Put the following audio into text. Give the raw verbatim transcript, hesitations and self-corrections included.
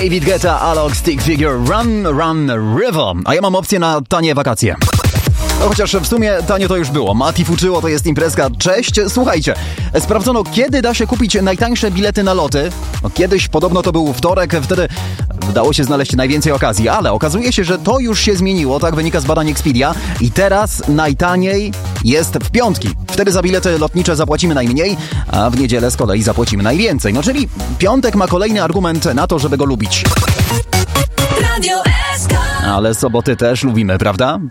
David Guetta, Alok, Stick Figure, Run, Run, River. A ja mam opcję na tanie wakacje. No, chociaż w sumie tanio to już było. Mati Fuczyło to jest imprezka. Cześć. Słuchajcie, sprawdzono, kiedy da się kupić najtańsze bilety na loty. No, kiedyś podobno to był wtorek, wtedy udało się znaleźć najwięcej okazji, ale okazuje się, że to już się zmieniło, tak wynika z badań Expedia i teraz najtaniej jest w piątki. Wtedy za bilety lotnicze zapłacimy najmniej, a w niedzielę z kolei zapłacimy najwięcej. No czyli piątek ma kolejny argument na to, żeby go lubić. Radio S K. Ale soboty też lubimy, prawda?